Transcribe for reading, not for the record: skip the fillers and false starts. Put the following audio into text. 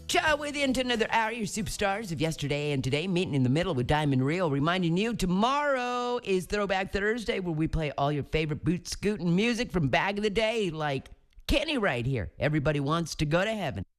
Ciao with you into another hour. Your superstars of yesterday and today meeting in the middle with Diamond Reel. Reminding you, tomorrow is Throwback Thursday, where we play all your favorite boot scooting music from back in the day, like Kenny right here. Everybody wants to go to heaven.